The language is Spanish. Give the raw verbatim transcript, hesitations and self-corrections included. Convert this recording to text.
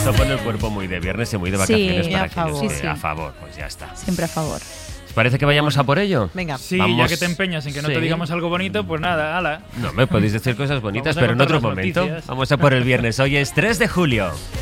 Eso pone el cuerpo muy de viernes y muy de vacaciones Sí, para a aquellos favor. que Sí, sí. a favor, pues ya está. Siempre a favor. ¿Os parece que vayamos a por ello? Venga. Sí, Vamos. ya que te empeñas en que no Sí. te digamos algo bonito, pues nada, ala. No, me podéis decir cosas bonitas, Vamos a pero en contar otro las momento. noticias. Vamos a por el viernes. Hoy es tres de julio.